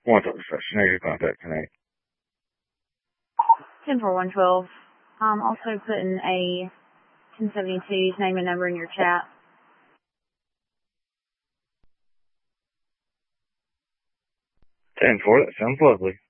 Want to estimated contact tonight. 10-4-1-12. Also putting a 1072's name and number in your chat. 10-4, that sounds lovely.